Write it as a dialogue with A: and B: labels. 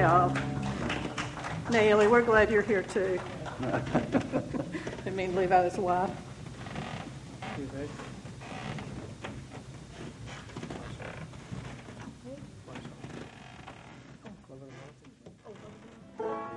A: have. Naomi, we're glad you're here too. I mean, Levi's wife.